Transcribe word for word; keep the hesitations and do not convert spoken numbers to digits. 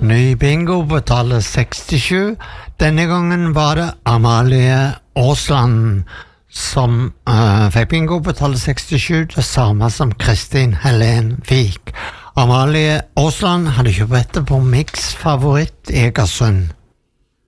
Ny bingo på tallet sekstisju. Denne gangen var det Amalie Aasland som uh, fikk bingo på tallet sekstisju, det samme som Kristin Helen Vik. Amalie Aasland hadde kjøpt dette på Mix Favoritt Egersund.